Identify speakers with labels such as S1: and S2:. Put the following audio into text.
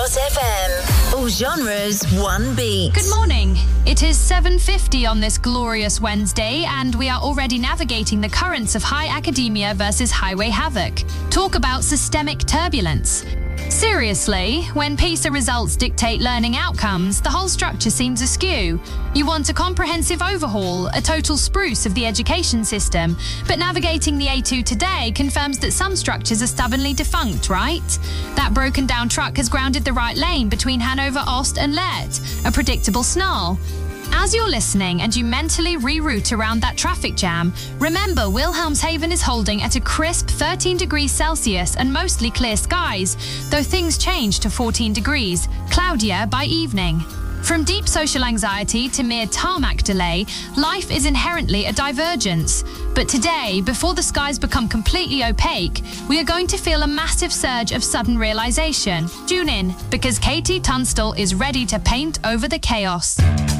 S1: FM. All genres, one beat.
S2: Good morning. It is 7:50 on this glorious Wednesday, and we are already navigating the currents of high academia versus highway havoc. Talk about systemic turbulence. Seriously, when PISA results dictate learning outcomes, the whole structure seems askew. You want a comprehensive overhaul, a total spruce of the education system, but navigating the A2 today confirms that some structures are stubbornly defunct, right? That broken down truck has grounded the right lane between Hanover Ost and Leert, a predictable snarl. As you're listening and you mentally reroute around that traffic jam, remember Wilhelmshaven is holding at a crisp 13 degrees Celsius and mostly clear skies, though things change to 14 degrees, cloudier by evening. From deep social anxiety to mere tarmac delay, life is inherently a divergence. But today, before the skies become completely opaque, we are going to feel a massive surge of sudden realization. Tune in, because Katie Tunstall is ready to paint over the chaos.